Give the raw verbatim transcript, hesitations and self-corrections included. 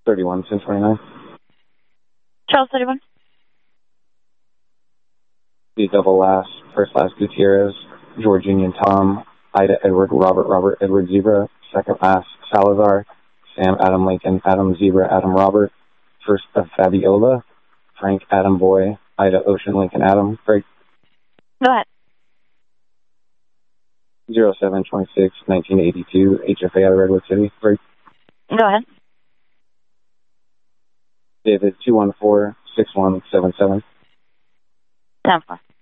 thirty-one, ten twenty-nine. Charles thirty-one. The double last, first last Gutierrez, George Union Tom, Ida Edward, Robert Robert Edward Zebra, second last Salazar, Sam Adam Lincoln, Adam Zebra, Adam Robert, first of Fabiola, Frank Adam Boy, Ida Ocean Lincoln Adam, Frank. Go ahead. zero seven twenty-six nineteen eighty-two, H F A out of Redwood City, Frank. Go ahead. David two one four six one seven seven. ten four.